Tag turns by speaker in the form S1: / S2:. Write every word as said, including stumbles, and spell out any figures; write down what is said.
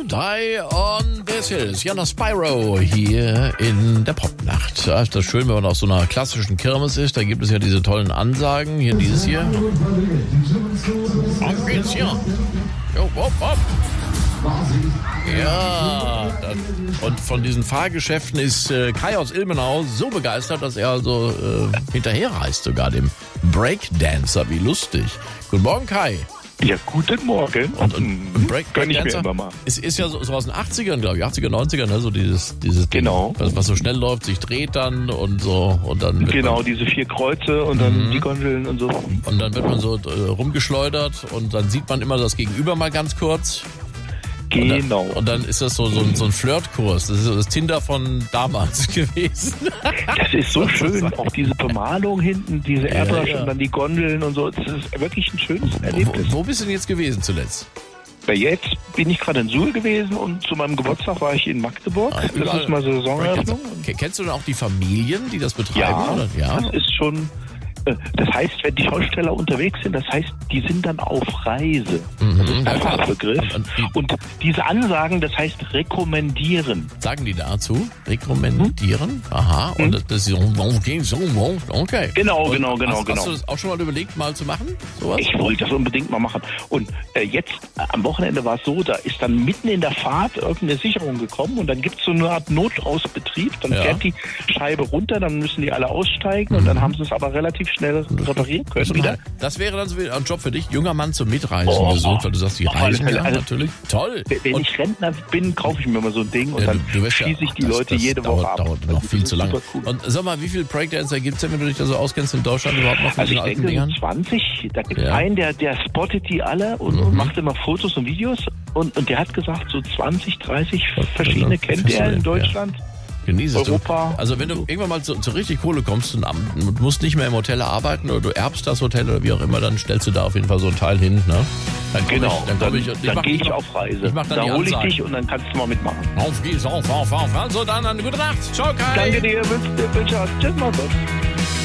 S1: drei und this is Jana Spyro hier in der Popnacht. Ja, ist das schön, wenn man auf so einer klassischen Kirmes ist. Da gibt es ja diese tollen Ansagen. Hier dieses hier. Auf geht's hier. Jo, hopp, hopp. Ja, das, und von diesen Fahrgeschäften ist äh, Kai aus Ilmenau so begeistert, dass er also äh, hinterherreist, sogar dem Breakdancer. Wie lustig. Guten Morgen, Kai.
S2: Ja, guten Morgen.
S1: Und, und, und Break,
S2: Breakdancer
S1: Breakdancer
S2: ich mir immer mal.
S1: Ist, ist ja so, so aus den achtzigern, glaube ich, achtziger, neunziger, ne? So dieses, dieses
S2: Genau.
S1: Ding, was, was so schnell läuft, sich dreht dann und so. Und dann wird
S2: Genau,
S1: man,
S2: diese vier Kreuze und dann
S1: Mhm.
S2: die Gondeln und so.
S1: und dann wird man so äh, rumgeschleudert und dann sieht man immer das Gegenüber mal ganz kurz. Und dann,
S2: Genau.
S1: und dann ist das so, so, ein, so ein Flirtkurs. Das ist so das Tinder von damals gewesen.
S2: Das ist so schön. Auch diese Bemalung hinten, diese Airbrush
S1: ja.
S2: und dann die Gondeln und so. Das ist wirklich ein schönes
S1: Wo,
S2: Erlebnis.
S1: wo bist du denn jetzt gewesen zuletzt?
S2: Weil jetzt bin ich gerade in Suhl gewesen und zu meinem Geburtstag war ich in Magdeburg.
S1: Ah,
S2: Das
S1: überall.
S2: ist mal Saisoneröffnung.
S1: Ke- Kennst du denn auch die Familien, die das betreiben?
S2: Ja,
S1: Oder? Ja.
S2: das ist schon... äh, Das heißt, wenn die Schausteller unterwegs sind, das heißt, die sind dann auf Reise.
S1: Mhm,
S2: Das ist der
S1: ja, klar.
S2: Fachbegriff.
S1: Und die-
S2: Und diese Ansagen, das heißt rekommendieren.
S1: Sagen die dazu? Rekommendieren? Aha. Und das, das ist so, okay, so, okay.
S2: Genau,
S1: Und
S2: genau, genau,
S1: hast,
S2: genau.
S1: Hast du das auch schon mal überlegt, mal zu machen? Sowas?
S2: Ich wollte das unbedingt mal machen. Und äh, jetzt, äh, am Wochenende war es so, da ist dann mitten in der Fahrt irgendeine Sicherung gekommen und dann gibt es so eine Art Notausbetrieb. Dann
S1: Ja.
S2: fährt die Scheibe runter, dann müssen die alle aussteigen und dann haben sie es aber relativ schnell reparieren können wieder.
S1: Das wäre dann so ein Job für dich, junger Mann zum Mitreisen
S2: Oh,
S1: gesucht, weil du sagst, die
S2: auf alle
S1: reisen
S2: Fälle.
S1: ja
S2: Also,
S1: natürlich. Toll.
S2: Wenn
S1: Und
S2: ich Rentner bin, kaufe ich mir mal so ein Ding und
S1: ja,
S2: dann
S1: du, du wirst ja-
S2: schieße ich die
S1: das,
S2: Leute
S1: das
S2: jede
S1: dauert,
S2: Woche ab.
S1: dauert
S2: Das
S1: noch
S2: ist
S1: viel zu lange.
S2: super cool.
S1: Und sag mal, wie viele Breakdancer gibt es denn, wenn du dich da so auskennst in Deutschland überhaupt noch von
S2: Also
S1: diesen
S2: ich
S1: alten
S2: denke
S1: Dingern?
S2: zwanzig, da gibt es
S1: Ja.
S2: einen, der, der spottet die alle und, und macht immer Fotos und Videos und, und der hat gesagt, so zwanzig, dreißig verschiedene kennt er in Deutschland.
S1: Genieße es.
S2: Europa.
S1: Also wenn du irgendwann mal zu, zu richtig Kohle kommst und am- du musst nicht mehr im Hotel arbeiten oder du erbst das Hotel oder wie auch immer, dann stellst du da auf jeden Fall so ein Teil hin. Ne? Dann komm
S2: Genau,
S1: ich, dann, komm ich, ich
S2: dann
S1: mach-
S2: gehe
S1: ich
S2: ich
S1: mach-
S2: auf Reise.
S1: Ich mach dann
S2: da
S1: die
S2: hole ich
S1: Ansagen.
S2: dich und dann kannst du mal mitmachen.
S1: Auf geht's, auf, auf, auf. Also dann eine gute Nacht. Ciao, Kai.
S2: Danke dir, wünsche dir, wünsche dir, tschüss, mach's gut.